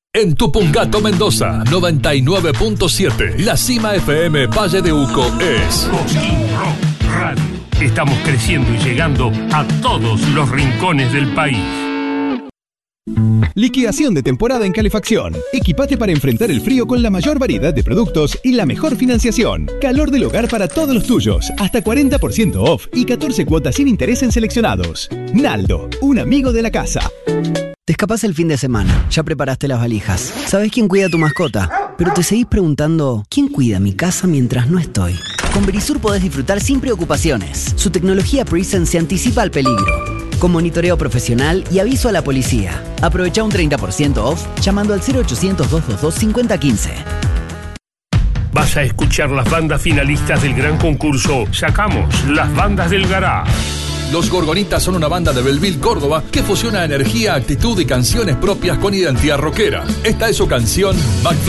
En Tupungato, Mendoza, 99.7. La Cima FM Valle de Uco es Cosquín Rock Radio. Estamos creciendo y llegando a todos los rincones del país. Liquidación de temporada en calefacción. Equipate para enfrentar el frío con la mayor variedad de productos y la mejor financiación. Calor del hogar para todos los tuyos. Hasta 40% off y 14 cuotas sin interés en seleccionados. Naldo, un amigo de la casa. Te escapás el fin de semana, ya preparaste las valijas. ¿Sabés quién cuida a tu mascota? Pero te seguís preguntando, ¿quién cuida mi casa mientras no estoy? Con Verisur podés disfrutar sin preocupaciones. Su tecnología Presence se anticipa al peligro, con monitoreo profesional y aviso a la policía. Aprovecha un 30% off llamando al 0800-222-5015. Vas a escuchar las bandas finalistas del gran concurso Sacamos las bandas del Garage. Los Gorgonitas son una banda de Belleville, Córdoba, que fusiona energía, actitud y canciones propias con identidad rockera. Esta es su canción, McFly.